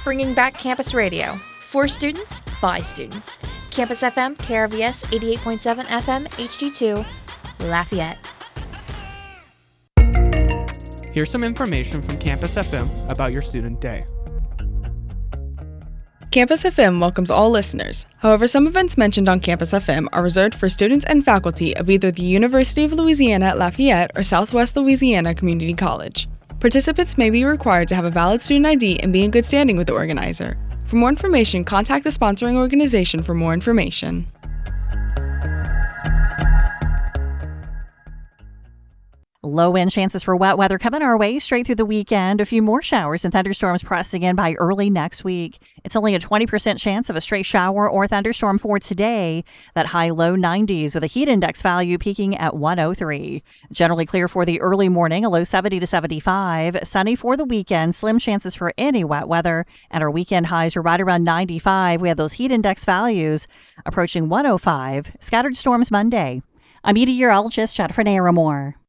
bringing back campus radio. For students, by students. Campus FM, KRVS 88.7 FM, HD2, Lafayette. Here's some information from Campus FM about your student day. Campus FM welcomes all listeners. However, some events mentioned on Campus FM are reserved for students and faculty of either the University of Louisiana at Lafayette or Southwest Louisiana Community College. Participants may be required to have a valid student ID and be in good standing with the organizer. For more information, contact the sponsoring organization for more information. Low end chances for wet weather coming our way straight through the weekend. A few more showers and thunderstorms pressing in by early next week. It's only a 20% chance of a stray shower or thunderstorm for today. That high-low 90s with a heat index value peaking at 103. Generally clear for the early morning, a low 70 to 75. Sunny for the weekend, slim chances for any wet weather. And our weekend highs are right around 95. We have those heat index values approaching 105. Scattered storms Monday. I'm meteorologist Jennifer Naramore.